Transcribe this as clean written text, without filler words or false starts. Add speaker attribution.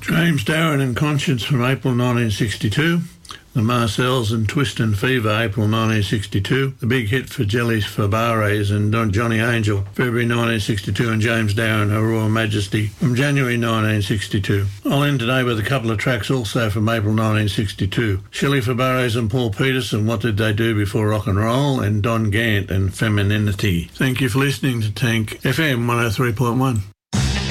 Speaker 1: James Darren and Conscience from April 1962. The Marcells and Twist and Fever, April 1962. The Big Hit for Jelly Fabares and Don Johnny Angel, February 1962, and James Darren, Her Royal Majesty, from January 1962. I'll end today with a couple of tracks also from April 1962. Shelley Fabares and Paul Peterson, What Did They Do Before Rock and Roll, and Don Gant and Femininity. Thank you for listening to Tank FM 103.1.